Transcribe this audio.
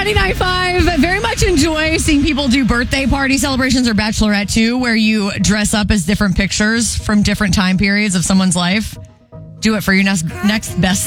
99.5. Very much enjoy seeing people do birthday party celebrations or bachelorette too, where you dress up as different pictures from different time periods of someone's life. Do it for your next best